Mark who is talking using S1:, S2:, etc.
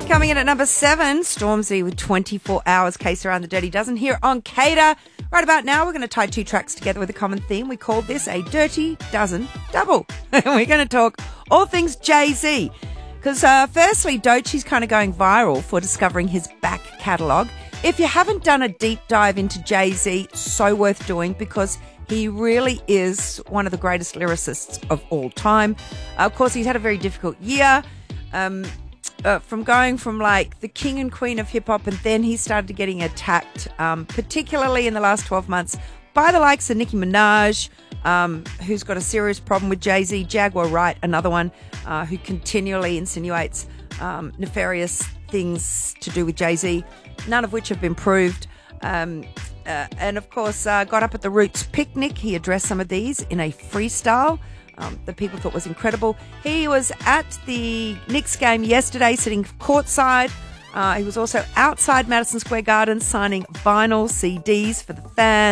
S1: Coming in at number 7, Stormzy with 24 Hours, Case Around the Dirty Dozen here on Cater. Right about now, we're going to tie two tracks together with a common theme. We called this a Dirty Dozen Double. We're going to talk all things Jay-Z. Because firstly, Doechie's kind of going viral for discovering his back catalogue. If you haven't done a deep dive into Jay-Z, so worth doing because he really is one of the greatest lyricists of all time. Of course, he's had a very difficult year. From going from like the king and queen of hip-hop, and then he started getting attacked, particularly in the last 12 months, by the likes of Nicki Minaj, who's got a serious problem with Jay-Z, Jaguar Wright, another one, who continually insinuates nefarious things to do with Jay-Z, none of which have been proved. And of course, got up at the Roots picnic. He addressed some of these in a freestyle that people thought was incredible. He was at the Knicks game yesterday, sitting courtside. He was also outside Madison Square Garden signing vinyl CDs for the fans.